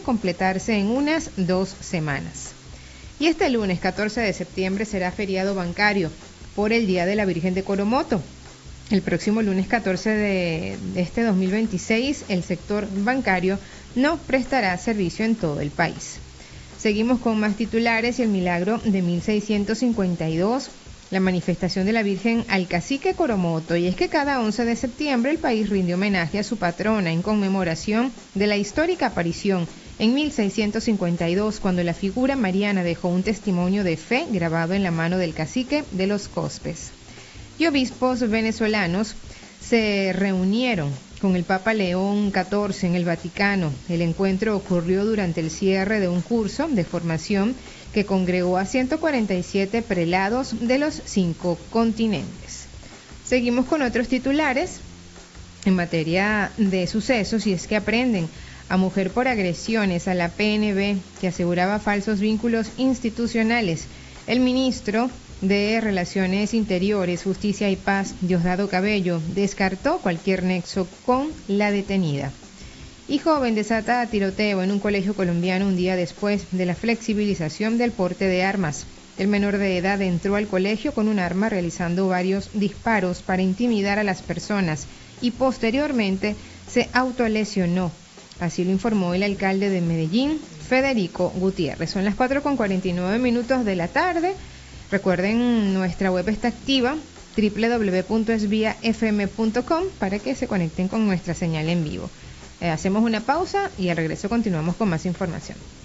completarse en unas 2 semanas. Y este lunes 14 de septiembre será feriado bancario por el Día de la Virgen de Coromoto. El próximo lunes 14 de este 2026, el sector bancario no prestará servicio en todo el país. Seguimos con más titulares y el milagro de 1652, la manifestación de la Virgen al cacique Coromoto. Y es que cada 11 de septiembre el país rinde homenaje a su patrona en conmemoración de la histórica aparición en 1652, cuando la figura mariana dejó un testimonio de fe grabado en la mano del cacique de los Cospes. Y obispos venezolanos se reunieron con el Papa León XIV en el Vaticano. El encuentro ocurrió durante el cierre de un curso de formación que congregó a 147 prelados de los 5 continentes. Seguimos con otros titulares en materia de sucesos, y es que aprenden a mujer por agresiones a la PNB que aseguraba falsos vínculos institucionales. El ministro de Relaciones Interiores, Justicia y Paz, Diosdado Cabello, descartó cualquier nexo con la detenida. Y joven desata tiroteo en un colegio colombiano un día después de la flexibilización del porte de armas. El menor de edad entró al colegio con un arma realizando varios disparos para intimidar a las personas y posteriormente se autolesionó. Así lo informó el alcalde de Medellín, Federico Gutiérrez. Son las 4:49 de la tarde. Recuerden, nuestra web está activa, www.esviafm.com, para que se conecten con nuestra señal en vivo. Hacemos una pausa y al regreso continuamos con más información.